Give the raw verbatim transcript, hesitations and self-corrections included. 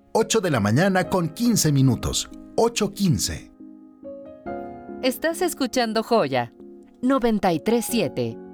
ocho de la mañana con quince minutos. ocho quince. Estás escuchando Joya noventa y tres punto siete.